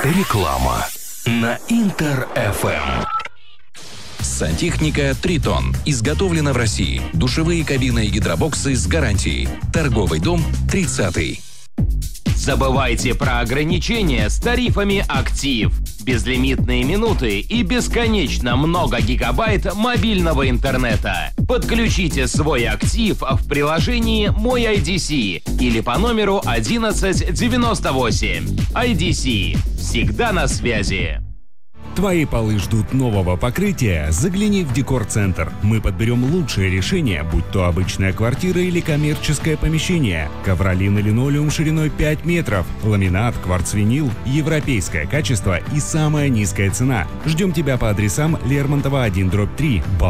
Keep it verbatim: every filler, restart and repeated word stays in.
Реклама на Интер эф эм. Сантехника «Тритон». Изготовлена в России. Душевые кабины и гидробоксы с гарантией. Торговый дом тридцатый. Забывайте про ограничения с тарифами «Актив». Безлимитные минуты и бесконечно много гигабайт мобильного интернета. Подключите свой «Актив» в приложении «Мой ай ди си» или по номеру одиннадцать девяносто восемь. ай ди си. Всегда на связи. Твои полы ждут нового покрытия? Загляни в Декор-центр. Мы подберем лучшее решение, будь то обычная квартира или коммерческое помещение. Ковролин и линолеум шириной пять метров. Ламинат, кварцвинил, европейское качество и самая низкая цена. Ждем тебя по адресам Лермонтова один дробь три.